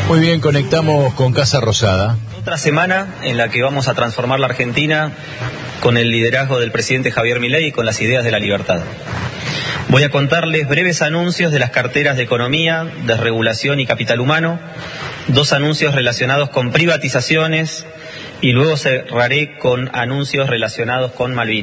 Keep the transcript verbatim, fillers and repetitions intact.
Muy bien, conectamos con Casa Rosada. Otra semana en la que vamos a transformar la Argentina con el liderazgo del presidente Javier Milei y con las ideas de la libertad. Voy a contarles breves anuncios de las carteras de Economía, Desregulación y Capital Humano, dos anuncios relacionados con privatizaciones y luego cerraré con anuncios relacionados con Malvinas.